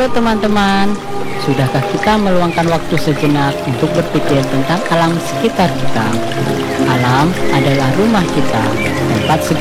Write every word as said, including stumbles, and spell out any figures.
teman-teman, sudahkah kita meluangkan waktu sejenak untuk berpikir tentang alam sekitar kita? Alam adalah rumah kita, tempat